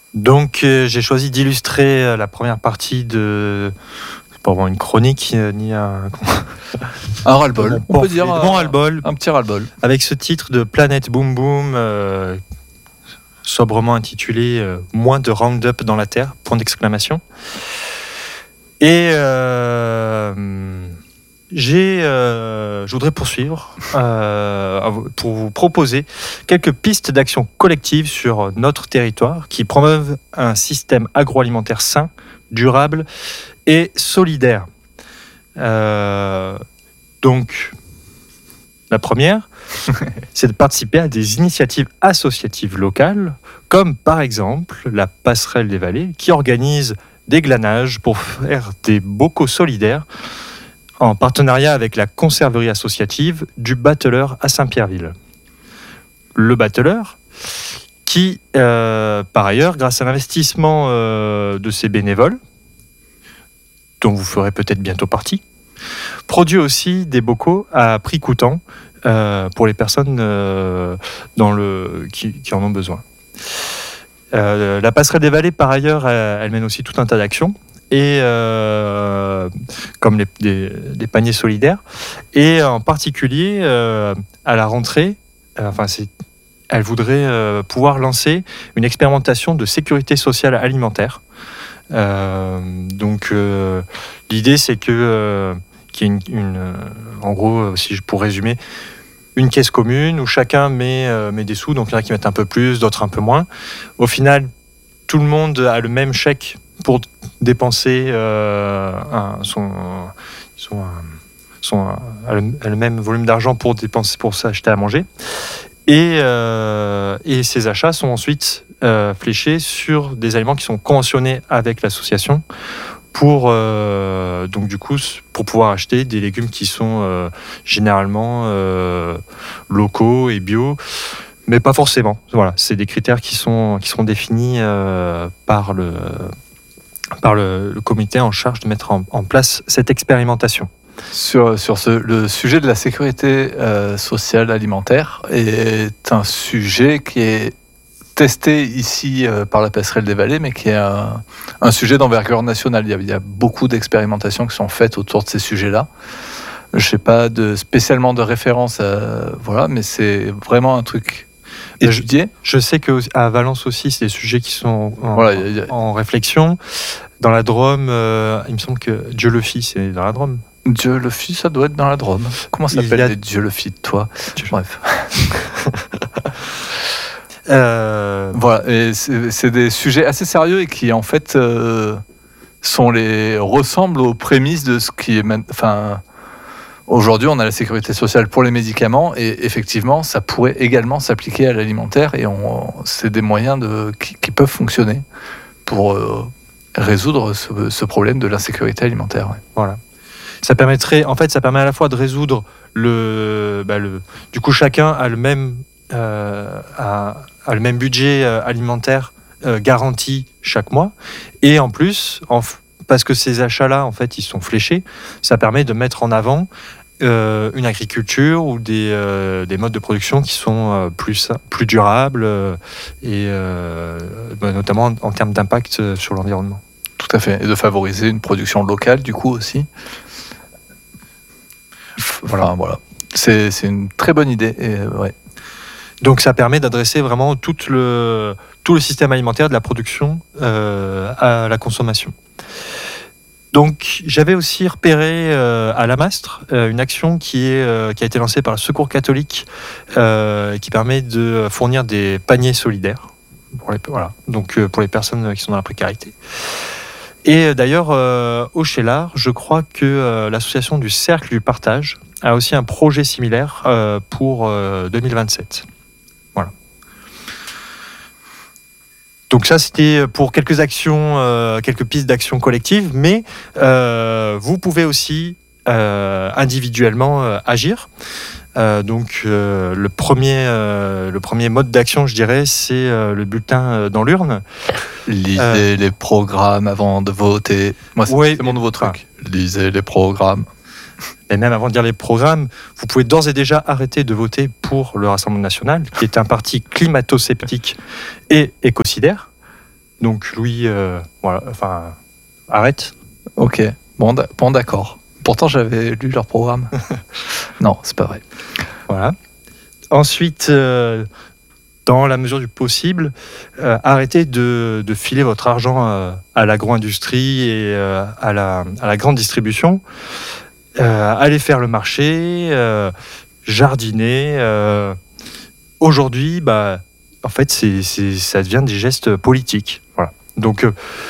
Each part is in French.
Donc j'ai choisi d'illustrer la première partie de... C'est pas vraiment une chronique, ni un ras-le-bol, on peut dire bon ras-le-bol, un petit ras-le-bol. avec ce titre de Planète Boom Boom, sobrement intitulé Moins de Roundup dans la Terre, point d'exclamation. Et je voudrais poursuivre pour vous proposer quelques pistes d'action collective sur notre territoire qui promeuvent un système agroalimentaire sain, durable et solidaire. Donc, la première, c'est de participer à des initiatives associatives locales, comme par exemple la Passerelle des Vallées, qui organise des glanages pour faire des bocaux solidaires en partenariat avec la conserverie associative du Batteleur à Saint-Pierreville. Le Batteleur, qui, par ailleurs, grâce à l'investissement de ses bénévoles, dont vous ferez peut-être bientôt partie, produit aussi des bocaux à prix coûtant pour les personnes qui en ont besoin. La Passerelle des Vallées, par ailleurs, elle mène aussi tout un tas d'actions, et comme des paniers solidaires. Et en particulier, à la rentrée, elle voudrait pouvoir lancer une expérimentation de sécurité sociale alimentaire. Donc, l'idée, c'est qu'il y ait en gros, si je pour résumer, une caisse commune où chacun met des sous, donc il y en a qui mettent un peu plus, d'autres un peu moins. Au final, tout le monde a le même chèque pour dépenser a le même volume d'argent pour s'acheter à manger. Et ces achats sont ensuite fléchés sur des aliments qui sont conventionnés avec l'association pour pouvoir acheter des légumes qui sont généralement locaux et bio, mais pas forcément. Voilà, c'est des critères qui seront définis par le comité en charge de mettre en place cette expérimentation. Sur le sujet de la sécurité sociale alimentaire est un sujet qui est testé ici par la Passerelle des Vallées, mais qui est un sujet d'envergure nationale. Il y a beaucoup d'expérimentations qui sont faites autour de ces sujets-là. Je n'ai pas spécialement de référence, mais c'est vraiment un truc étudié. Je sais qu'à Valence aussi, c'est des sujets qui sont en réflexion. Dans la Drôme, il me semble que Dieu le fit, c'est dans la Drôme. Dieu le fit, ça doit être dans la Drôme. Comment s'appelle les Dieu le fit, toi ? Bref. Et c'est des sujets assez sérieux et qui en fait ressemblent aux prémices de ce qui est aujourd'hui on a la sécurité sociale pour les médicaments et effectivement ça pourrait également s'appliquer à l'alimentaire et c'est des moyens qui peuvent fonctionner pour résoudre ce problème de l'insécurité alimentaire. Ouais. Voilà. Ça permet à la fois de résoudre du coup chacun a le même budget alimentaire garanti chaque mois, et en plus, parce que ces achats-là, en fait, ils sont fléchés, ça permet de mettre en avant une agriculture ou des modes de production qui sont plus durables et notamment en termes d'impact sur l'environnement. Tout à fait, et de favoriser une production locale, du coup, aussi. Voilà. C'est une très bonne idée. Ouais. Donc ça permet d'adresser vraiment tout le système alimentaire de la production à la consommation. Donc j'avais aussi repéré à Lamastre une action qui a été lancée par le Secours catholique qui permet de fournir des paniers solidaires pour les personnes qui sont dans la précarité. Et d'ailleurs, au Chélar, je crois que l'association du Cercle du Partage a aussi un projet similaire pour 2027. Voilà. Donc ça, c'était pour quelques actions, quelques pistes d'action collectives, mais vous pouvez aussi individuellement agir. Le premier mode d'action, je dirais, c'est le bulletin dans l'urne. Lisez les programmes avant de voter. Moi, c'est mon nouveau truc. Lisez les programmes. Et même avant de lire les programmes, vous pouvez d'ores et déjà arrêter de voter pour le Rassemblement national, qui est un parti climato-sceptique et écocidaire. Donc Louis, voilà, enfin, arrête. Ok, bon d'accord. Pourtant, j'avais lu leur programme. Non, c'est pas vrai. Voilà. Ensuite, dans la mesure du possible, arrêtez de filer votre argent à l'agro-industrie et à la grande distribution. Allez faire le marché, jardiner. Aujourd'hui, en fait, ça devient des gestes politiques. Voilà. Donc,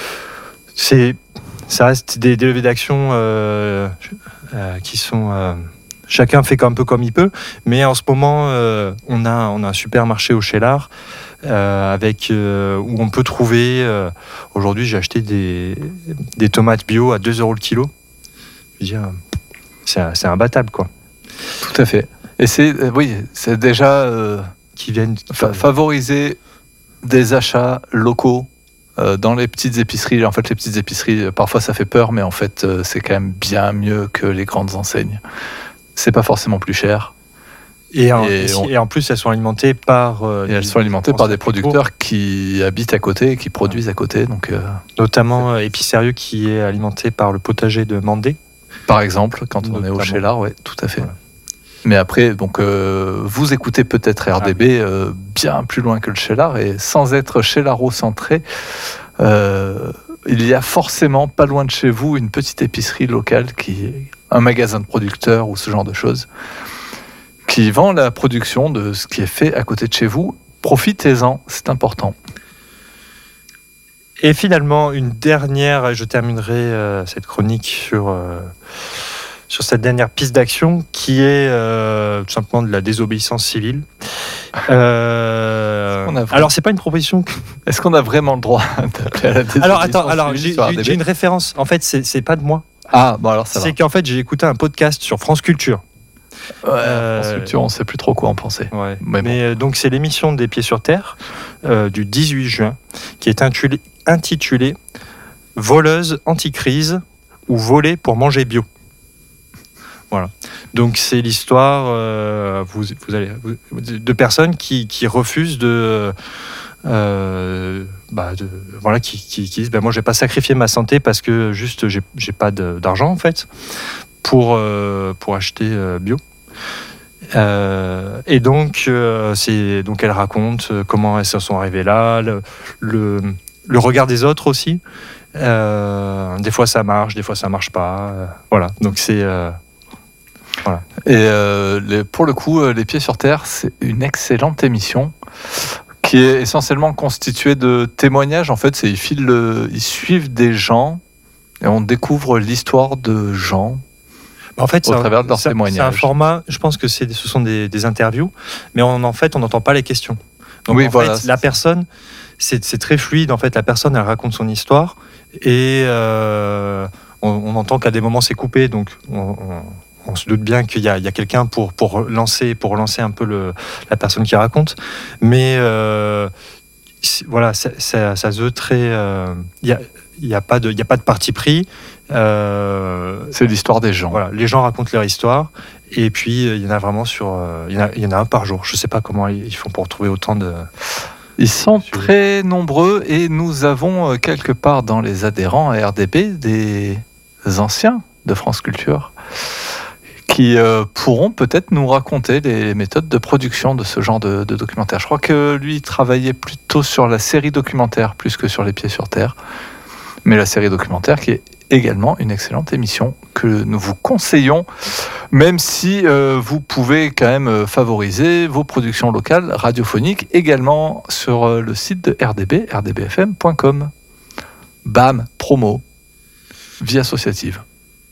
ça reste des levées d'action qui sont... chacun fait un peu comme il peut, mais en ce moment, on a un supermarché au Cheylard où on peut trouver... aujourd'hui, j'ai acheté des tomates bio à 2 € le kilo. Je veux dire, c'est imbattable, quoi. Tout à fait. Et c'est déjà Qui viennent favoriser des achats locaux dans les petites épiceries. En fait, les petites épiceries, parfois ça fait peur, mais en fait, c'est quand même bien mieux que les grandes enseignes. C'est pas forcément plus cher. Et en plus, elles sont alimentées par... elles sont alimentées par des producteurs qui habitent à côté et qui produisent à côté. Donc, notamment Épicérieux, qui est alimenté par le potager de Mandé. Par exemple, quand on est au Cheylard, oui, tout à fait. Voilà. Mais après, donc, vous écoutez peut-être RDB bien plus loin que le Cheylard, et sans être Cheylaro-centré, il y a forcément pas loin de chez vous une petite épicerie locale, un magasin de producteurs ou ce genre de choses, qui vend la production de ce qui est fait à côté de chez vous. Profitez-en, c'est important. Et finalement, une dernière, je terminerai cette chronique sur cette dernière piste d'action qui est tout simplement de la désobéissance civile. Alors, c'est pas une proposition. Est-ce qu'on a vraiment le droit d'appeler à la désobéissance civile? Alors, j'ai une référence. En fait, c'est pas de moi. Ah, bon, alors ça va. C'est qu'en fait, j'ai écouté un podcast sur France Culture. France Culture, on ne sait plus trop quoi en penser. Ouais. Mais donc, c'est l'émission des Pieds sur Terre du 18 juin qui est intitulée Voleuse anti-crise ou voler pour manger bio. Voilà. Donc c'est l'histoire de personnes qui refusent qui disent moi je vais pas sacrifier ma santé parce que juste j'ai pas d'argent en fait pour acheter bio. Et donc elle raconte comment elles se sont arrivées là, le regard des autres aussi. Des fois ça marche, des fois ça marche pas. Voilà. Donc c'est voilà. Et pour le coup, Les Pieds sur Terre, c'est une excellente émission qui est essentiellement constituée de témoignages. En fait, ils suivent des gens et on découvre l'histoire de gens en fait, au travers de leurs témoignages. C'est un format, je pense que ce sont des interviews, mais en fait, on n'entend pas les questions. Donc, oui, voilà. Fait, la personne, c'est très fluide. En fait, la personne, elle raconte son histoire et on entend qu'à des moments, c'est coupé. Donc, on se doute bien qu'il y a quelqu'un pour relancer un peu la personne qui raconte. Mais voilà, ça se veut très... Il n'y a pas de parti pris. C'est l'histoire des gens. Voilà, les gens racontent leur histoire. Et puis, il y en a vraiment il y en a un par jour. Je ne sais pas comment ils font pour trouver autant de... Ils sont très nombreux et nous avons quelque part dans les adhérents à RDB des anciens de France Culture qui pourront peut-être nous raconter les méthodes de production de ce genre de documentaire. Je crois que lui travaillait plutôt sur la série documentaire plus que sur Les Pieds sur Terre. Mais la série documentaire qui est également une excellente émission que nous vous conseillons, même si vous pouvez quand même favoriser vos productions locales radiophoniques également sur le site de RDB, rdbfm.com. Bam, promo, vie associative.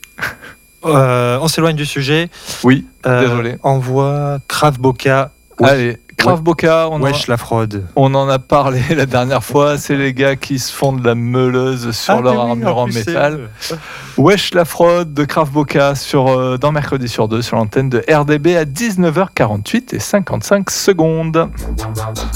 On s'éloigne du sujet. Oui, désolé. Envoie Krav Boka. Allez, Krav Boka, Wesh la fraude. On en a parlé la dernière fois. C'est les gars qui se font de la meuleuse sur leur armure en métal. Wesh la fraude de Krav Boka dans Mercredi sur 2 sur l'antenne de RDB à 19h48 et 55 secondes.